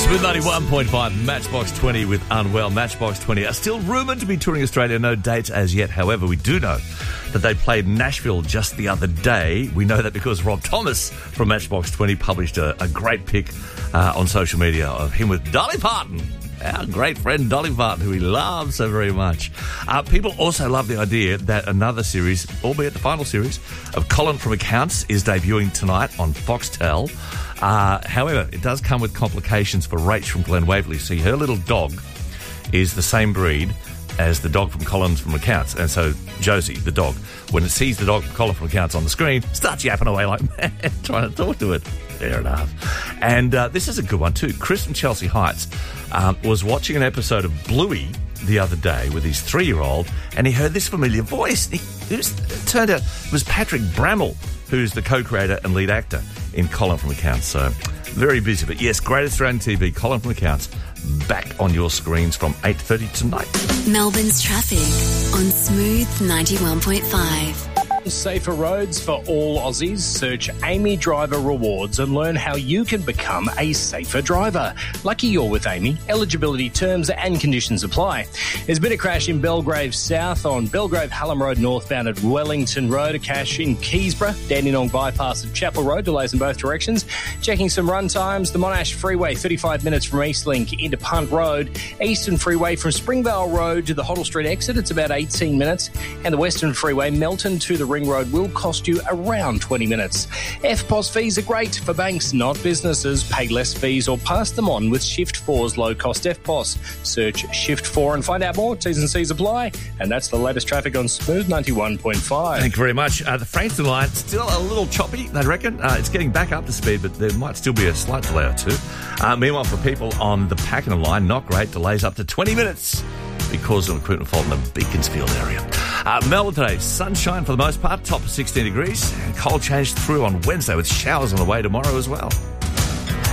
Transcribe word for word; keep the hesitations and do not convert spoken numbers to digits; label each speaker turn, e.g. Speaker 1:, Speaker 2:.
Speaker 1: Smooth ninety-one point five, Matchbox twenty with Unwell. Matchbox twenty are still rumoured to be touring Australia. No dates as yet. However, we do know that they played Nashville just the other day. We know that because Rob Thomas from Matchbox twenty published a, a great pic uh, on social media of him with Dolly Parton. Our great friend Dolly Parton, who we love so very much. Uh, people also love the idea that another series, albeit the final series, of Colin from Accounts is debuting tonight on Foxtel. Uh, however, it does come with complications for Rach from Glen Waverley. See, her little dog is the same breed as the dog from Colin from Accounts. And so Josie, the dog, when it sees the dog from Colin from Accounts on the screen, starts yapping away like mad, trying to talk to it. Fair enough. And uh, this is a good one too. Chris from Chelsea Heights um, was watching an episode of Bluey the other day with his three-year-old, and he heard this familiar voice. He, it, was, it turned out it was Patrick Brammall, who's the co-creator and lead actor in Colin from Accounts. So very busy. But yes, Great Australian T V, Colin from Accounts, back on your screens from eight thirty tonight.
Speaker 2: Melbourne's traffic on Smooth ninety-one point five.
Speaker 3: Safer roads for all Aussies. Search Amy Driver Rewards and learn how you can become a safer driver. Lucky you're with Amy. Eligibility terms and conditions apply. There's been a crash in Belgrave South on Belgrave Hallam Road northbound at Wellington Road. A crash in Keysborough, Dandenong bypass at Chapel Road. Delays in both directions. Checking some run times. The Monash Freeway, thirty-five minutes from Eastlink into Punt Road. Eastern Freeway from Springvale Road to the Hoddle Street exit. It's about eighteen minutes. And the Western Freeway, Melton to the Ring Road, will cost you around twenty minutes. F P O S fees are great for banks, not businesses. Pay less fees or pass them on with Shift four's low-cost F P O S. Search Shift four and find out more. T's and C's apply. And that's the latest traffic on Smooth ninety-one point five.
Speaker 1: Thank you very much. Uh, the Frankston line, still a little choppy, they reckon. Uh, it's getting back up to speed, but there might still be a slight delay or two. Uh, meanwhile, for people on the Pakenham line, not great. Delays up to twenty minutes because of equipment fault in the Beaconsfield area. Uh, Melbourne today, sunshine for the most part, top of sixteen degrees. And cold change through on Wednesday with showers on the way tomorrow as well.